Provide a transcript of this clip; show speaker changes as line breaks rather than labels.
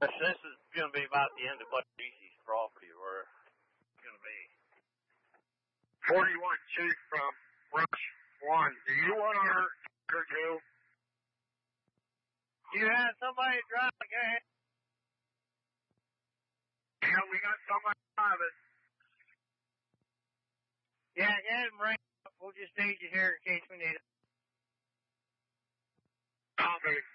This is going to be about the end of Bud Reese's property where it's going to be.
41 Chief from Rush 1. Do you want our ticker too?
You have somebody drive, go ahead.
Yeah, we got somebody driving.
Yeah, go ahead and bring it up. We'll just need you here in case we need it.
Okay.